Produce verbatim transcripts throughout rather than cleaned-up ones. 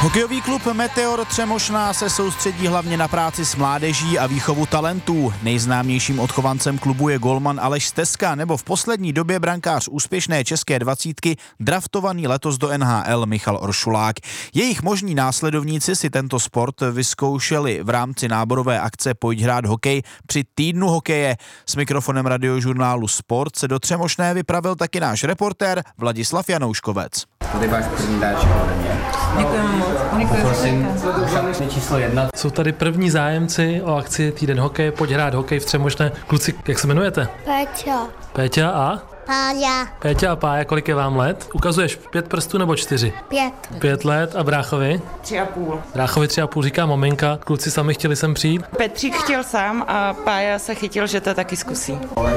Hokejový klub Meteor Třemošná se soustředí hlavně na práci s mládeží a výchovu talentů. Nejznámějším odchovancem klubu je golman Aleš Stezka nebo v poslední době brankář úspěšné české dvacítky, draftovaný letos do N H L Michal Oršulák. Jejich možní následovníci si tento sport vyzkoušeli v rámci náborové akce Pojď hrát hokej při týdnu hokeje. S mikrofonem radiožurnálu Sport se do Třemošné vypravil taky náš reportér Vladislav Janouškovec. Tady váš první dáček ode mě. Děkujeme moc. Poprosím šatny číslo jedna. Jsou tady první zájemci o akci Týden hokeje, Pojď hrát hokej v Třemošné. Kluci, jak se jmenujete? Péťa. Péťa a? Pája. Péťa a Pája, kolik je vám let? Ukazuješ pět prstů nebo čtyři? Pět. Pět let a bráchovi? Tři a půl. Bráchovi tři a půl, říká maminka. Kluci sami chtěli sem přijít? Petřík chtěl sám a Pája se chytil, že to taky zkusí.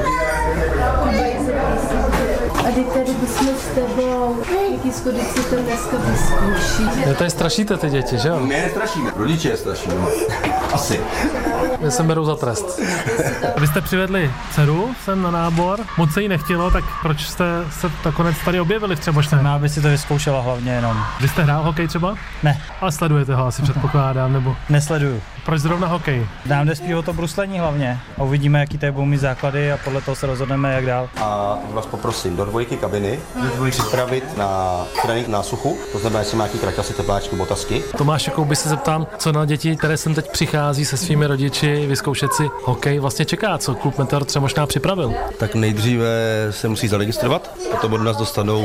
A teď tady bychom s tebou, jaký skudici to dneska vyzkouší. Vy tady strašíte ty děti, že jo? My je strašíme, rodiče je strašíme. Asi. Mě se berou za trest. Vy jste přivedli dceru sem na nábor, moc se jí nechtělo, tak proč jste se nakonec tady objevili v Třemošné? No, aby si to vyzkoušela hlavně jenom. Vy jste hrál hokej třeba? Ne. Ale sledujete ho asi, předpokládám, nebo? Nesleduju. Proč zrovna hokej? Nám jde spíš o to bruslení hlavně. A uvidíme, jaký tady budou mít základy a podle toho se rozhodneme, jak dál. A vás poprosím do dvojky kabiny připravit na trénink na suchu, to znamená, jestli má nějaký kraťasy, tepláčky, botasky. Tomáš, jakou by se zeptám, co na děti, které sem teď přichází se svými rodiči vyzkoušet si hokej, vlastně čeká, co klub Meteor Třemošná připravil? Tak nejdříve se musí zaregistrovat, potom od nás dostanou